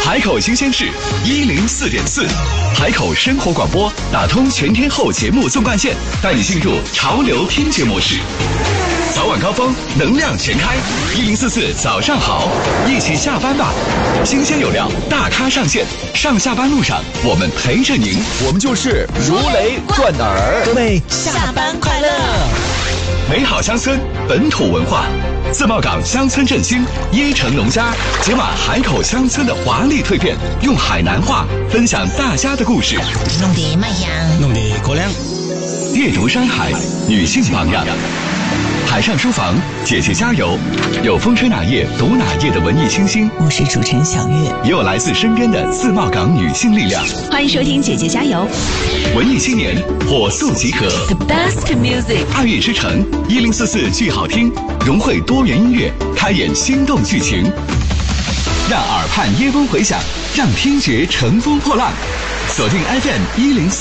海口新鲜事104.4，海口生活广播打通全天候节目纵贯线，带你进入潮流听觉模式。早晚高峰，能量全开，1044早上好，一起下班吧！新鲜有料，大咖上线，上下班路上我们陪着您， 我们就是如雷贯耳。 各位下班快乐！ 美好乡村，本土文化，自贸港乡村振兴，椰城农家解码海口乡村的华丽蜕变，用海南话分享大家的故事， 弄得卖香， 弄得过凉。 阅读山海，女性榜样。海上书房，姐姐加油！有风吹哪页读哪页的文艺清新， 我是主持人小月， 也有来自身边的自贸港女性力量。 欢迎收听姐姐加油！ 文艺青年火速集合 The best music， 爱乐之城1044剧好听，融汇多元音乐，开演心动剧情，让耳畔耶风回响，让听觉乘风破浪。锁定 FM104。